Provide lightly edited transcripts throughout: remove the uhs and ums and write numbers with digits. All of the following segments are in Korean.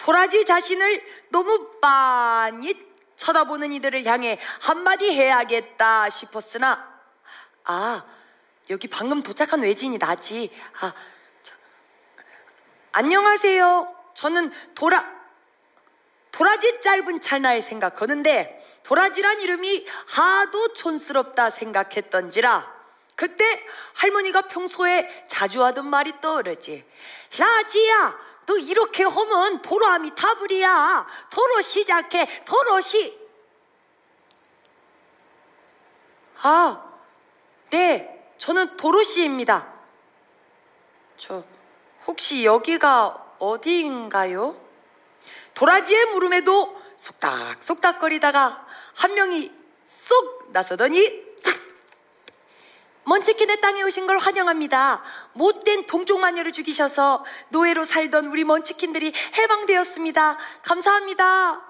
도라지 자신을 너무 빤히 쳐다보는 이들을 향해 한마디 해야겠다 싶었으나 여기 방금 도착한 외지인이 나지. 안녕하세요. 저는 도라지 짧은 찰나에 생각하는데 도라지란 이름이 하도 촌스럽다 생각했던지라 그때 할머니가 평소에 자주 하던 말이 떠오르지. 라지야, 너 이렇게 하면 도로함이 다불이야. 도로 시작해, 도로시. 네, 저는 도로시입니다. 저 혹시 여기가 어디인가요? 도라지의 물음에도 속닥속닥거리다가 한 명이 쏙 나서더니 먼치킨의 땅에 오신 걸 환영합니다. 못된 동족마녀를 죽이셔서 노예로 살던 우리 먼치킨들이 해방되었습니다. 감사합니다.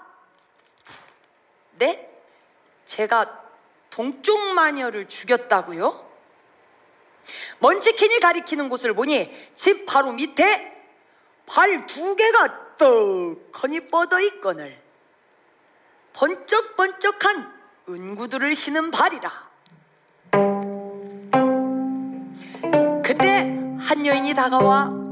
네? 제가 동족마녀를 죽였다고요? 먼치킨이 가리키는 곳을 보니 집 바로 밑에 발 2개가 떡하니 뻗어 있거늘 번쩍번쩍한 은구두를 신은 발이라. 그때 한 여인이 다가와